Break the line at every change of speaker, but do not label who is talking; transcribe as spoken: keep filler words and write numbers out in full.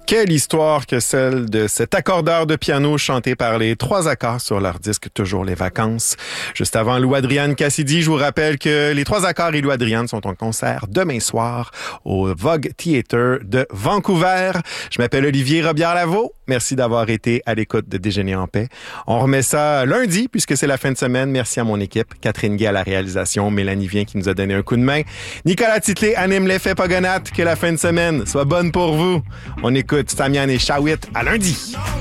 Quelle histoire que celle de cet accordeur de piano chanté par les Trois Accords sur leur disque Toujours les vacances. Juste avant Lou Adrian Cassidy, je vous rappelle que les Trois Accords et Lou Adrian sont en concert demain soir au Vogue Theatre de Vancouver. Je m'appelle Olivier Robillard-Lavaux. Merci d'avoir été à l'écoute de Déjeuner en paix. On remet ça lundi puisque c'est la fin de semaine. Merci à mon équipe. Catherine Guay à la réalisation, Mélanie Vien qui nous a donné un coup de main. Nicolas Titlé anime l'effet Pogonat. Que la fin de semaine soit bonne pour vous. On écoute Samian et Shawit à lundi.